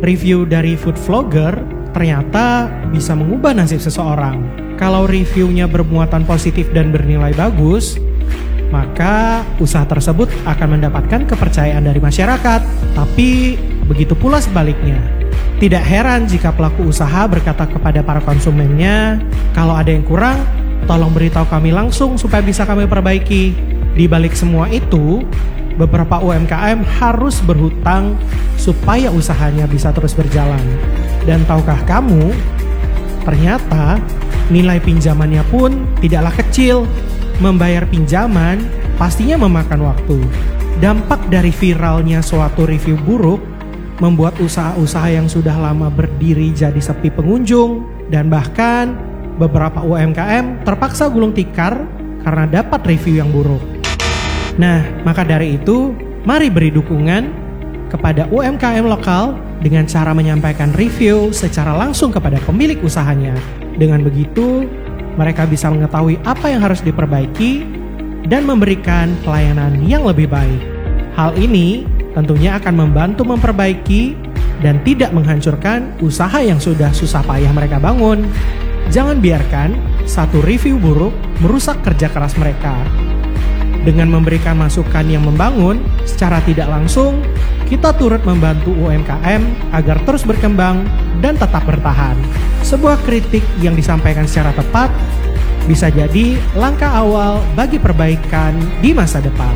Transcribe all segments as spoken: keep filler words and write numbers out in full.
review dari food vlogger ternyata bisa mengubah nasib seseorang. Kalau reviewnya bermuatan positif dan bernilai bagus, maka usaha tersebut akan mendapatkan kepercayaan dari masyarakat. Tapi begitu pula sebaliknya. Tidak heran jika pelaku usaha berkata kepada para konsumennya, kalau ada yang kurang, tolong beritahu kami langsung supaya bisa kami perbaiki. Di balik semua itu, beberapa U M K M harus berhutang supaya usahanya bisa terus berjalan. Dan tahukah kamu, ternyata nilai pinjamannya pun tidaklah kecil. Membayar pinjaman pastinya memakan waktu. Dampak dari viralnya suatu review buruk membuat usaha-usaha yang sudah lama berdiri jadi sepi pengunjung, dan bahkan beberapa U M K M terpaksa gulung tikar karena dapat review yang buruk. Nah, maka dari itu, mari beri dukungan kepada U M K M lokal dengan cara menyampaikan review secara langsung kepada pemilik usahanya. Dengan begitu, mereka bisa mengetahui apa yang harus diperbaiki dan memberikan pelayanan yang lebih baik. Hal ini tentunya akan membantu memperbaiki dan tidak menghancurkan usaha yang sudah susah payah mereka bangun. Jangan biarkan satu review buruk merusak kerja keras mereka. Dengan memberikan masukan yang membangun, secara tidak langsung, kita turut membantu U M K M agar terus berkembang dan tetap bertahan. Sebuah kritik yang disampaikan secara tepat bisa jadi langkah awal bagi perbaikan di masa depan.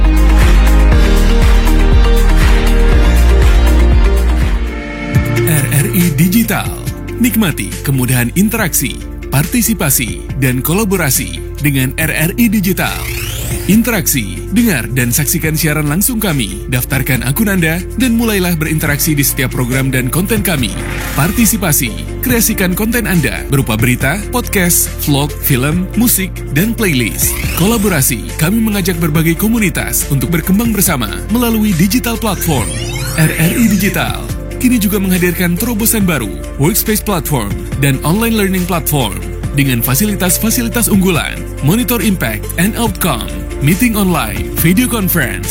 R R I Digital. Nikmati kemudahan interaksi, partisipasi, dan kolaborasi dengan R R I Digital. Interaksi, dengar dan saksikan siaran langsung kami, daftarkan akun Anda, dan mulailah berinteraksi di setiap program dan konten kami. Partisipasi, kreasikan konten Anda berupa berita, podcast, vlog, film, musik, dan playlist. Kolaborasi, kami mengajak berbagai komunitas untuk berkembang bersama melalui digital platform. R R I Digital kini juga menghadirkan terobosan baru, workspace platform, dan online learning platform dengan fasilitas-fasilitas unggulan, monitor impact and outcome, meeting online, video conference,